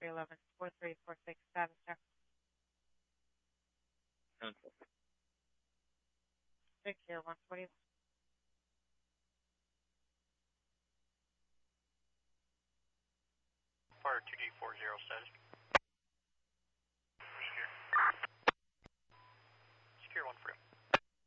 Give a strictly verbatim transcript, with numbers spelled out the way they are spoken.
three eleven, four three four six seven, sir. six zero one forty. Fire two D four zero status.